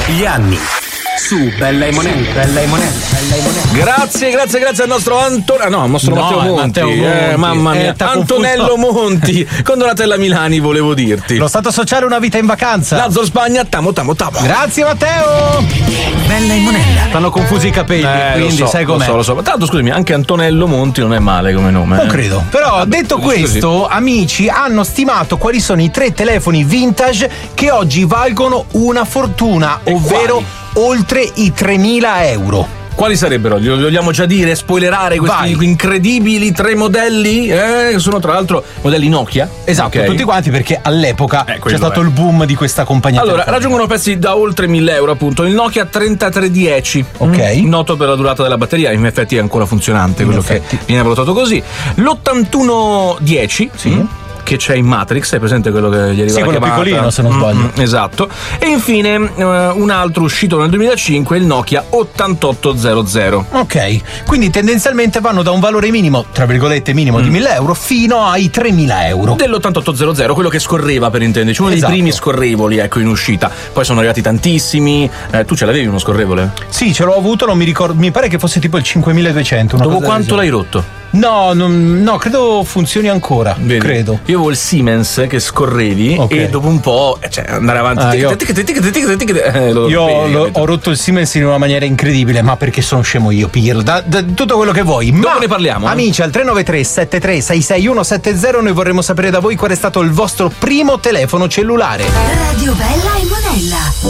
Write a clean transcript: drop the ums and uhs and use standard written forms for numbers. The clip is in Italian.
Gli anni su Bella e Monella. Grazie al nostro Matteo Monti. Mamma mia, Antonello Monti con Donatella Milani, volevo dirti. Lo Stato sociale, una vita in vacanza. Lazzaro Spagna, tamo. Grazie Matteo. Bella e Monella. Stanno confusi i capelli, quindi sai com'è. Lo so. Ma tanto scusami, anche Antonello Monti non è male come nome. Non credo. Però detto questo, amici hanno stimato quali sono i 3 telefoni vintage che oggi valgono una fortuna, ovvero oltre i 3.000 euro. Quali sarebbero? Li vogliamo già dire? Spoilerare questi incredibili 3 modelli? Sono tra l'altro modelli Nokia. Esatto, okay. Tutti quanti perché all'epoca c'è stato il boom di questa compagnia. Allora, raggiungono prezzi da oltre 1.000 euro, appunto. Il Nokia 3310. Ok. Noto per la durata della batteria, in effetti è ancora funzionante, quello che viene valutato così. L'8110. Sì. Che c'è in Matrix, hai presente quello che gli arriva la quello chiamata? piccolino, se non sbaglio. Esatto. E infine un altro uscito nel 2005, il Nokia 8800. Ok, quindi tendenzialmente vanno da un valore minimo, tra virgolette minimo, di 1.000 euro fino ai 3.000 euro. Dell'8800, quello che scorreva, per intenderci, uno dei primi scorrevoli, ecco, in uscita. Poi sono arrivati tantissimi. Tu ce l'avevi uno scorrevole? Sì, ce l'ho avuto, non mi ricordo, mi pare che fosse tipo il 5200. Dopo quanto l'hai rotto? No, credo funzioni ancora. Vedi? Credo. Io avevo il Siemens che scorrevi e dopo un po', andare avanti. Io ho rotto il Siemens in una maniera incredibile, ma perché sono scemo io, Pirlo. Da tutto quello che vuoi. Dopo ne parliamo. Amici, al 393 73 66170 noi vorremmo sapere da voi qual è stato il vostro primo telefono cellulare. Radio Bella e Monella.